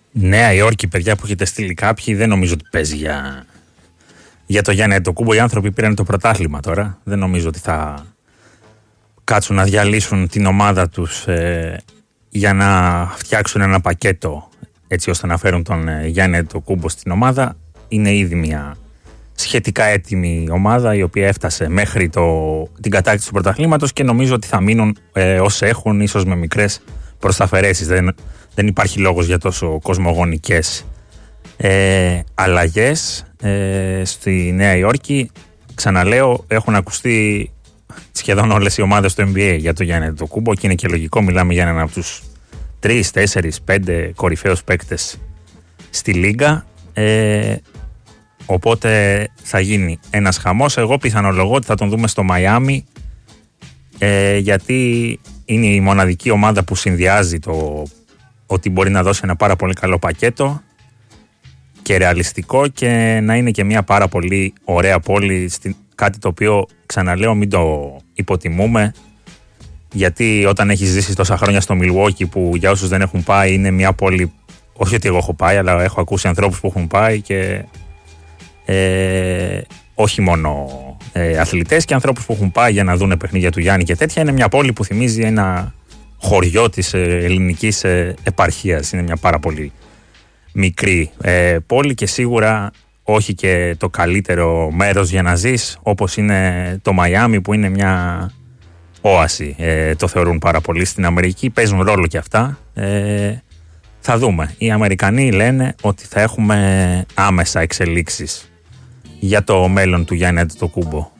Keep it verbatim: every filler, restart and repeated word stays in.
Νέα Υόρκη, παιδιά που έχετε στείλει κάποιοι, δεν νομίζω ότι παίζει για, για το Γιάννη Αντετοκούνμπο. Οι άνθρωποι πήραν το πρωτάθλημα τώρα. Δεν νομίζω ότι θα κάτσουν να διαλύσουν την ομάδα τους ε, για να φτιάξουν ένα πακέτο έτσι ώστε να φέρουν τον ε, Γιάννη Αντετοκούνμπο στην ομάδα. Είναι ήδη μια σχετικά έτοιμη ομάδα η οποία έφτασε μέχρι το, την κατάκτηση του πρωταθλήματος και νομίζω ότι θα μείνουν ε, όσοι έχουν, ίσως με μικρές προσταφαιρέσεις. Δεν, δεν υπάρχει λόγος για τόσο κοσμογονικές ε, αλλαγές ε, στη Νέα Υόρκη. Ξαναλέω, έχουν ακουστεί σχεδόν όλες οι ομάδες του N B A για το Γιάννη Αντετοκούνμπο και είναι και λογικό. Μιλάμε για έναν από τους τρεις, τέσσερις, πέντε κορυφαίους παίκτες στη Λίγκα. Ε, οπότε θα γίνει ένας χαμός. Εγώ πιθανολογώ ότι θα τον δούμε στο Μαϊάμι ε, γιατί είναι η μοναδική ομάδα που συνδυάζει το ότι μπορεί να δώσει ένα πάρα πολύ καλό πακέτο και ρεαλιστικό και να είναι και μια πάρα πολύ ωραία πόλη, κάτι το οποίο ξαναλέω μην το υποτιμούμε, γιατί όταν έχεις ζήσει τόσα χρόνια στο Milwaukee που για όσους δεν έχουν πάει είναι μια πόλη, όχι ότι εγώ έχω πάει αλλά έχω ακούσει ανθρώπους που έχουν πάει και ε, όχι μόνο ε, αθλητές και ανθρώπους που έχουν πάει για να δουν παιχνίδια του Γιάννη και τέτοια. Είναι μια πόλη που θυμίζει ένα χωριό της ε, ελληνικής ε, επαρχίας. Είναι μια πάρα πολύ μικρή ε, πόλη και σίγουρα όχι και το καλύτερο μέρος για να ζεις όπως είναι το Μαϊάμι που είναι μια όαση. Ε, το θεωρούν πάρα πολύ στην Αμερική. Παίζουν ρόλο και αυτά. Ε, θα δούμε. Οι Αμερικανοί λένε ότι θα έχουμε άμεσα εξελίξεις για το μέλλον του Γιάννη Αντετοκούνμπο.